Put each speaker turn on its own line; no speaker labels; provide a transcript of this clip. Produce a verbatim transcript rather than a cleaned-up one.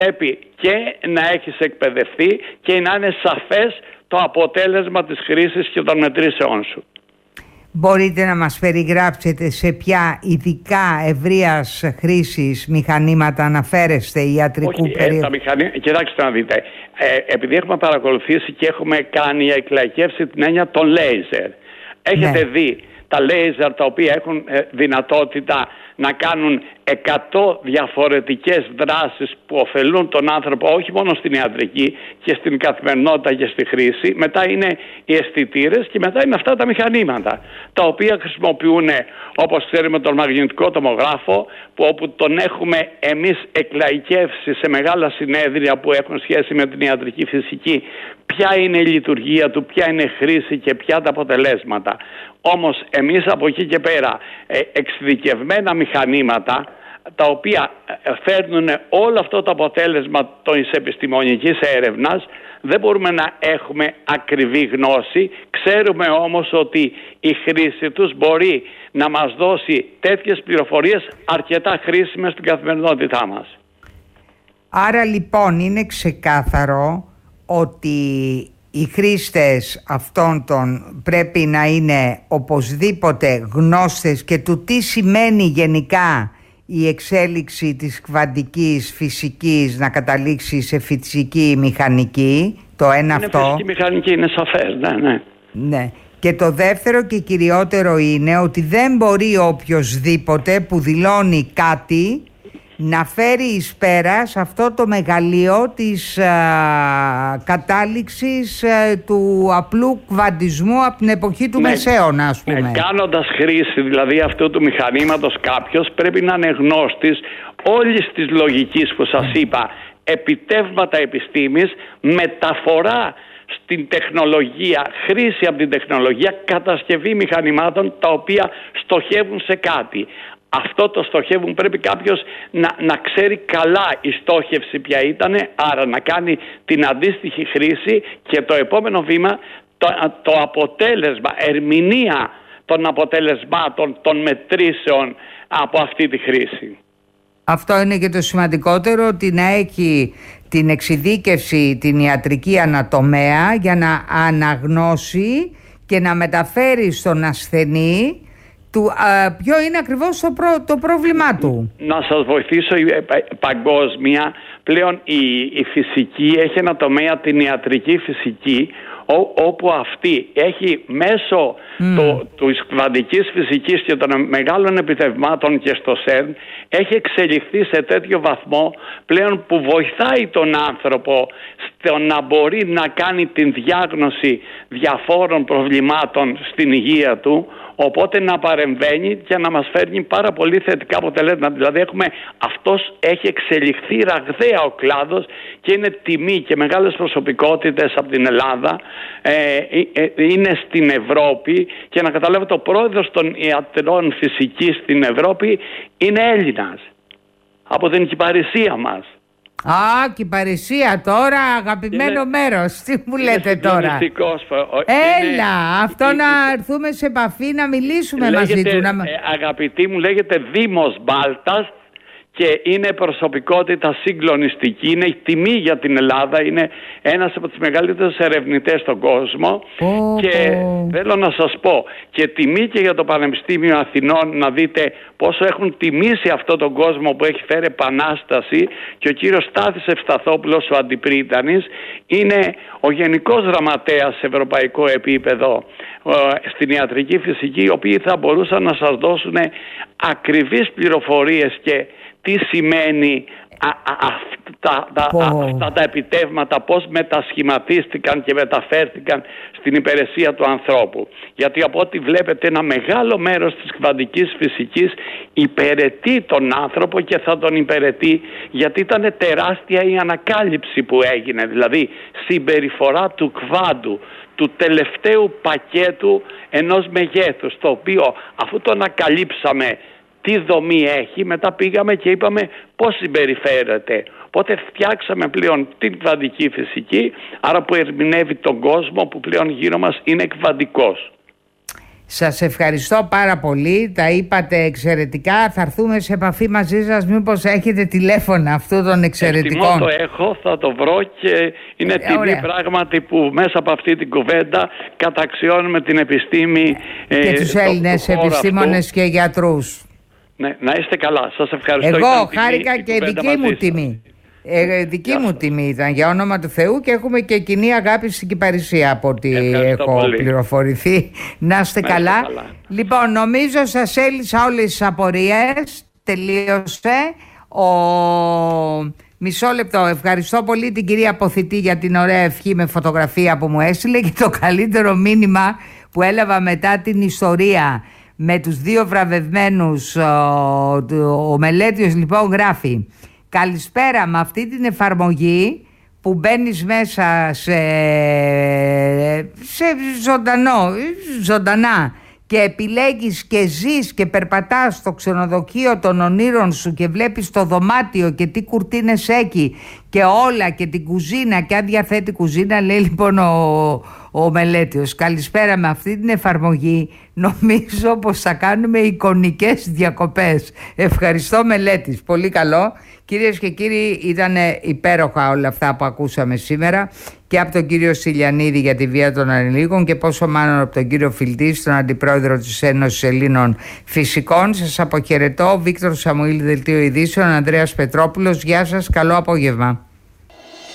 πρέπει και να έχεις εκπαιδευτεί και να είναι σαφές το αποτέλεσμα της χρήσης και των μετρήσεών σου.
Μπορείτε να μας περιγράψετε σε ποια ειδικά ευρείας χρήσης μηχανήματα αναφέρεστε ιατρικού περίοδου?
Ε, μηχανή... Κοιτάξτε να δείτε, ε, επειδή έχουμε παρακολουθήσει και έχουμε κάνει για εκλαϊκεύση την έννοια των λέιζερ. Έχετε ναι. δει τα λέιζερ τα οποία έχουν ε, δυνατότητα να κάνουν εκατό διαφορετικές δράσεις που ωφελούν τον άνθρωπο όχι μόνο στην ιατρική και στην καθημερινότητα και στη χρήση. Μετά είναι οι αισθητήρες και μετά είναι αυτά τα μηχανήματα τα οποία χρησιμοποιούν, όπως ξέρουμε, τον μαγνητικό τομογράφο, που όπου τον έχουμε εμείς εκλαϊκεύσει σε μεγάλα συνέδρια που έχουν σχέση με την ιατρική φυσική, ποια είναι η λειτουργία του, ποια είναι η χρήση και ποια τα αποτελέσματα. Όμως εμείς από εκεί και πέρα ε, εξειδικευμένα μηχανήματα τα οποία φέρνουν όλο αυτό το αποτέλεσμα της επιστημονικής έρευνας, δεν μπορούμε να έχουμε ακριβή γνώση. Ξέρουμε όμως ότι η χρήση τους μπορεί να μας δώσει τέτοιες πληροφορίες αρκετά χρήσιμες στην καθημερινότητά μας.
Άρα λοιπόν είναι ξεκάθαρο ότι οι χρήστες αυτών των πρέπει να είναι οπωσδήποτε γνώστες και του τι σημαίνει γενικά η εξέλιξη της κβαντικής φυσικής να καταλήξει σε φυσική μηχανική. Το ένα
είναι
αυτό.
Φυσική μηχανική, είναι σαφές, ναι, ναι.
Ναι. Και το δεύτερο και κυριότερο είναι ότι δεν μπορεί οποιοσδήποτε που δηλώνει κάτι να φέρει εις πέρας αυτό το μεγαλείο της α, κατάληξης α, του απλού κβαντισμού από την εποχή του ναι, Μεσαίωνα, ας πούμε.
Ναι, κάνοντας χρήση δηλαδή αυτού του μηχανήματος, κάποιος πρέπει να είναι γνώστης όλης της λογικής που σας είπα, επιτεύγματα επιστήμης, μεταφορά στην τεχνολογία, χρήση από την τεχνολογία, κατασκευή μηχανημάτων τα οποία στοχεύουν σε κάτι. Αυτό το στοχεύουν πρέπει κάποιος να, να ξέρει καλά η στόχευση ποια ήταν, άρα να κάνει την αντίστοιχη χρήση και το επόμενο βήμα το, το αποτέλεσμα, ερμηνεία των αποτελεσμάτων των μετρήσεων από αυτή τη χρήση.
Αυτό είναι και το σημαντικότερο, ότι να έχει την εξειδίκευση την ιατρική ανατομέα για να αναγνώσει και να μεταφέρει στον ασθενή του, α, ποιο είναι ακριβώς το, προ, το πρόβλημά του.
Να σας βοηθήσω παγκόσμια. Πλέον η, η φυσική έχει ένα τομέα, την ιατρική φυσική, ό, όπου αυτή έχει μέσω mm. το, της κβαντικής φυσικής και των μεγάλων επιτευγμάτων και στο σερν, έχει εξελιχθεί σε τέτοιο βαθμό πλέον που βοηθάει τον άνθρωπο στο να μπορεί να κάνει την διάγνωση διαφόρων προβλημάτων στην υγεία του, οπότε να παρεμβαίνει και να μας φέρνει πάρα πολύ θετικά αποτελέσματα. Δηλαδή έχουμε, αυτός έχει εξελιχθεί ραγδαία ο κλάδος και είναι τιμή και μεγάλες προσωπικότητες από την Ελλάδα ε, ε, είναι στην Ευρώπη, και να καταλάβετε ο πρόεδρος των ιατρών φυσικής στην Ευρώπη είναι Έλληνας από την Κυπαρισία μας.
Α, Κυπαρισία τώρα, αγαπημένο είναι, μέρος. Τι μου λέτε τώρα? Έλα, είναι, αυτό είναι, να έρθουμε σε επαφή, να μιλήσουμε λέγεται, μαζί του. Να...
Ε, αγαπητοί μου, λέγεται Δήμος Μπάλτας και είναι προσωπικότητα συγκλονιστική. Είναι τιμή για την Ελλάδα. Είναι ένας από τους μεγαλύτερους ερευνητές στον κόσμο. Oh, και oh. θέλω να σας πω, και τιμή και για το Πανεπιστήμιο Αθηνών, να δείτε πόσο έχουν τιμήσει αυτόν τον κόσμο που έχει φέρει επανάσταση. Και ο κύριος Στάθης Ευσταθόπουλος, ο αντιπρίτανης, είναι ο γενικός γραμματέας σε ευρωπαϊκό επίπεδο στην ιατρική φυσική, οι οποίοι θα μπορούσαν να σας δώσουν ακριβείς πληροφορίες και τι σημαίνει α, α, αυτά, τα, oh. αυτά τα επιτεύγματα, πώς μετασχηματίστηκαν και μεταφέρθηκαν στην υπηρεσία του ανθρώπου. Γιατί από ό,τι βλέπετε ένα μεγάλο μέρος της κβαντικής φυσικής υπηρετεί τον άνθρωπο και θα τον υπηρετεί, γιατί ήταν τεράστια η ανακάλυψη που έγινε, δηλαδή συμπεριφορά του κβάντου, του τελευταίου πακέτου ενός μεγέθους, το οποίο αφού το ανακαλύψαμε τι δομή έχει, μετά πήγαμε και είπαμε πώς συμπεριφέρεται. Οπότε φτιάξαμε πλέον την κβαντική φυσική, άρα που ερμηνεύει τον κόσμο που πλέον γύρω μας είναι κβαντικός.
Σας ευχαριστώ πάρα πολύ, τα είπατε εξαιρετικά. Θα έρθουμε σε επαφή μαζί σας, μήπως έχετε τηλέφωνα αυτού των εξαιρετικών.
Εκτιμώ, το έχω, θα το βρω και είναι τιμή
ωραία.
Πράγματι που μέσα από αυτή την κουβέντα καταξιώνουμε την επιστήμη
και ε, τους Έλληνες επιστήμονες αυτού. Και γιατρούς.
Ναι, να είστε καλά, σας ευχαριστώ.
Εγώ χάρηκα και δική μου τιμή. Ε, δική μου τιμή ήταν, για όνομα του Θεού, και έχουμε και κοινή αγάπη στην Κυπαρισία από ό,τι έχω πολύ. πληροφορηθεί. Να είστε καλά. καλά. Λοιπόν, νομίζω σας έλυσα όλες τις απορίες. Τελείωσε. Ο... Μισό λεπτό. Ευχαριστώ πολύ την κυρία Ποθητή για την ωραία ευχή με φωτογραφία που μου έστειλε, και το καλύτερο μήνυμα που έλαβα μετά την ιστορία με τους δύο βραβευμένους. Ο, ο Μελέτιος λοιπόν γράφει: καλησπέρα, με αυτή την εφαρμογή που μπαίνεις μέσα σε, σε ζωντανό, ζωντανά, και επιλέγεις και ζεις και περπατάς στο ξενοδοχείο των ονείρων σου και βλέπεις το δωμάτιο και τι κουρτίνες έχει και όλα, και την κουζίνα, και αν διαθέτει κουζίνα, λέει λοιπόν ο, ο Μελέτιος. Καλησπέρα, με αυτή την εφαρμογή νομίζω πως θα κάνουμε εικονικές διακοπές. Ευχαριστώ Μελέτης, πολύ καλό. Κυρίες και κύριοι, ήταν υπέροχα όλα αυτά που ακούσαμε σήμερα, και από τον κύριο Στυλιανίδη για τη βία των ανηλίκων, και πόσο μάλλον από τον κύριο Φιλτή, τον Αντιπρόεδρο της Ένωσης Ελλήνων Φυσικών. Σας αποχαιρετώ. Βίκτορ Σαμουήλ, Δελτίο Ειδήσεων, Ανδρέας Πετρόπουλος. Γεια σας, καλό απόγευμα.